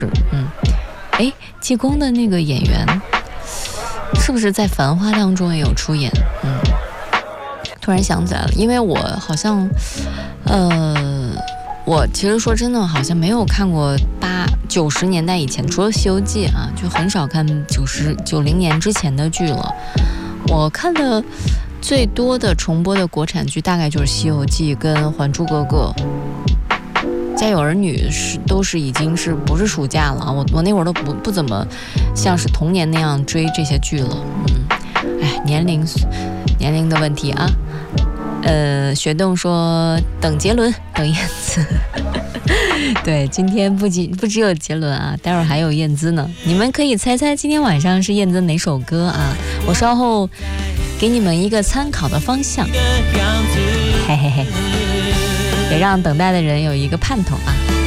济公的那个演员是不是在《繁花》当中也有出演？突然想起来了，因为我好像我其实说真的好像没有看过90年代以前，除了《西游记》啊，就很少看90年之前的剧了。我看的最多的重播的国产剧大概就是《西游记》跟《还珠格格》。家有儿女都是已经是不是暑假了，我那会儿都不怎么像是童年那样追这些剧了。年龄的问题啊。学动说等杰伦，等燕姿。对，今天不只有杰伦啊，待会儿还有燕姿呢。你们可以猜猜今天晚上是燕姿哪首歌啊？我稍后给你们一个参考的方向，嘿嘿嘿，也让等待的人有一个盼头啊。